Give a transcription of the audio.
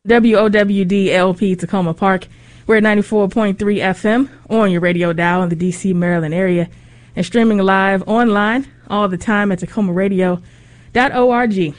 WOWD-LP Tacoma Park. We're at 94.3 FM on your radio dial in the D.C., Maryland area and streaming live online all the time at TacomaRadio.org.